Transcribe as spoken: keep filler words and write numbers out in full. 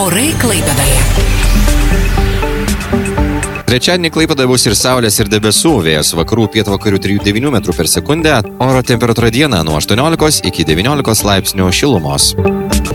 Orai Klaipėdoje. Trečiadienį Klaipėdoje bus ir saulės, ir debesų, vėjas vakarų pietvakarių trijų devynių metrų per sekundę, oro temperatūra dieną nuo aštuoniolikos iki devyniolikos laipsnių šilumos.